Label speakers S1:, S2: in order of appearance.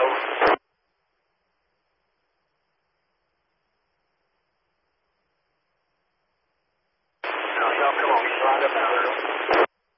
S1: over. No, y'all come on, slide up and